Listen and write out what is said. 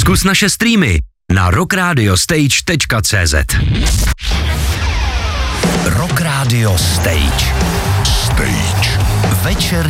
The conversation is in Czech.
Zkus naše streamy na rockradiostage.cz. Rock Radio Stage. Večer